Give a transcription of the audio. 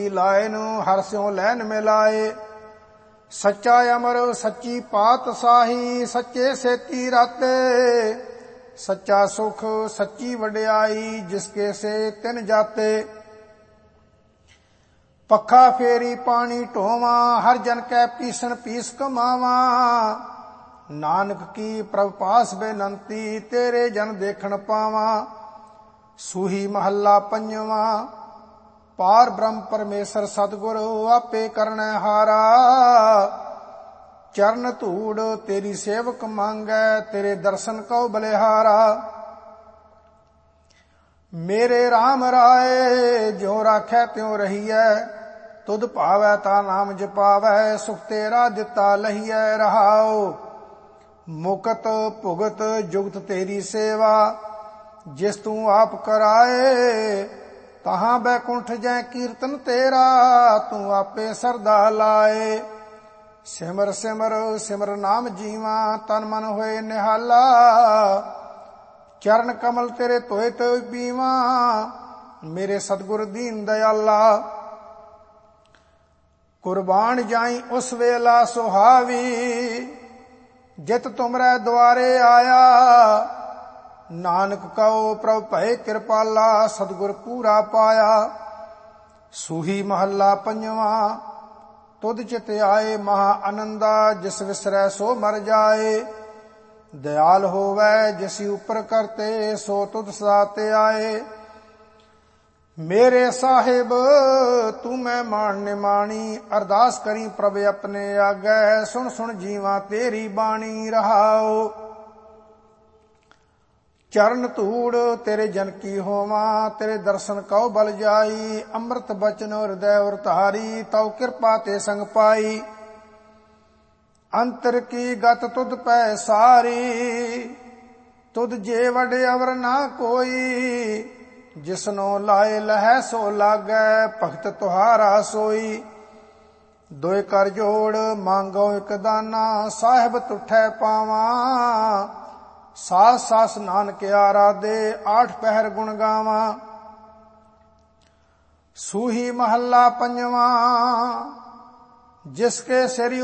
ਲਾਏ ਨੂੰ ਹਰ ਸਿਉ ਲੈਨ ਮਿਲਾਏ। ਸੱਚਾ ਅਮਰ ਸੱਚੀ ਪਾਤਸ਼ਾਹੀ, ਸੱਚੇ ਸੇਤੀ ਰਾਤੇ। ਸੱਚਾ ਸੁਖ ਸੱਚੀ ਵਡਿਆਈ, ਜਿਸਕੇ ਸੇ ਤਿਨ ਜਾਤੇ। ਪੱਖਾ ਫੇਰੀ ਪਾਣੀ ਢੋਵਾਂ, ਹਰ ਜਨ ਕੈ ਪੀਸਣ ਪੀਸ ਕਮਾਵਾਂ। ਨਾਨਕ ਕੀ ਪ੍ਰਭ ਪਾਸ ਬੇਨੰਤੀ, ਤੇਰੇ ਜਨ ਦੇਖਣ ਪਾਵਾਂ। ਸੂਹੀ ਮਹੱਲਾ ਪੰਜਵਾਂ। ਪਾਰ ਬ੍ਰਹਮ ਪਰਮੇਸ਼ਰ ਸਤਿਗੁਰ, ਆਪੇ ਕਰਨੈ ਹਾਰਾ। ਚਰਨ ਧੂੜ ਤੇਰੀ ਸੇਵਕ ਮੰਗੈ, ਤੇਰੇ ਦਰਸ਼ਨ ਕਉ ਬਲਿਹਾਰਾ। ਮੇਰੇ RAM ਰਾਏ, ਜਿਉ ਰਾਖੈ ਤਿਉ ਰਹੀਐ। ਤੁਧ ਭਾਵੈ ਤਾ ਨਾਮ ਜਪਾਵੈ, ਸੁਖ ਤੇਰਾ ਦਿੱਤਾ ਲਹੀਐ ਰਹਾਉ। ਮੁਕਤ ਭੁਗਤ ਜੁਗਤ ਤੇਰੀ ਸੇਵਾ, ਜਿਸ ਤੂੰ ਆਪ ਕਰਾਏ। ਤਹਾਂ ਬੈਕੁੰਠ ਜੈ ਕੀਰਤਨ ਤੇਰਾ, ਤੂੰ ਆਪੇ ਸਰਦਾ ਲਾਏ। ਸਿਮਰ ਸਿਮਰ ਸਿਮਰ ਨਾਮ ਜੀਵਾ, ਤਨ ਮਨ ਹੋਏ ਨਿਹਾਲਾ। ਚਰਨ ਕਮਲ ਤੇਰੇ ਧੋਏ ਤੇ ਪੀਵਾ, ਮੇਰੇ ਸਤਿਗੁਰ ਦੀਨ ਦਇਆਲਾ। ਕੁਰਬਾਨ ਜਾਈ ਉਸ ਵੇਲਾ ਸੁਹਾਵੀ, ਜਿਤ ਤੁਮਰੇ ਦੁਆਰੇ ਆਇਆ। ਨਾਨਕ ਕਉ ਪ੍ਰਭ ਭਏ ਕਿਰਪਾਲਾ, ਸਤਿਗੁਰ ਪੂਰਾ ਪਾਇਆ। ਸੂਹੀ ਮਹੱਲਾ ਪੰਜਵਾਂ। ਤੁਧ ਚਿਤ ਆਏ ਮਹਾ ਆਨੰਦਾ, ਜਿਸ ਵਿਸਰੈ ਸੋ ਮਰ ਜਾਏ। ਦਇਆਲ ਹੋਵੈ ਜਿਸੀ ਉਪਰ ਕਰਤੇ, ਸੋ ਤੁਧ ਸਦਾ ਤੇ ਆਏ। ਮੇਰੇ ਸਾਹਿਬ ਤੂੰ ਮੈਂ ਮਾਣ ਨਿਮਾਣੀ, ਅਰਦਾਸ ਕਰੀ ਪ੍ਰਭ ਆਪਣੇ ਆਗੈ। ਸੁਣ ਸੁਣ ਜੀਵਾ ਤੇਰੀ ਬਾਣੀ ਰਹਾਉ। ਚਰਨ ਧੂੜ ਤੇਰੇ ਜਨ ਕੀ ਹੋਵਾਂ, ਤੇਰੇ ਦਰਸ਼ਨ ਕਉ ਬਲ ਜਾਈ। ਅੰਮ੍ਰਿਤ ਬਚਨ ਹਿਰਦੈ ਉਰ ਧਾਰੀ, ਤਉ ਕਿਰਪਾ ਤੇ ਸੰਗ ਪਾਈ। ਅੰਤਰ ਕੀ ਗਤ ਤੁਧ ਪੈ ਸਾਰੀ, ਤੁਧ ਜੇ ਵਡ ਅਵਰ ਨਾ ਕੋਈ। ਜਿਸਨੋ ਲਾਏ ਲਹੈ ਸੋ ਲਾਗੈ, ਭਗਤ ਤੁਹਾਰਾ ਸੋਈ। ਦੋਇ ਕਰ ਜੋੜ ਮੰਗੋ ਇਕ ਦਾਨਾ, ਸਾਹਿਬ ਤੁਠੈ ਪਾਵਾਂ। ਸਾਸ ਸਾਸ ਨਾਨਕ ਆਰਾਧੇ, ਆਠ ਪਹਿਰ ਗੁਣ ਗਾਵਾਂ। ਸੂਹੀ ਮਹੱਲਾ ਪੰਜਵਾਂ। ਜਿਸਕੇ ਸਿਰ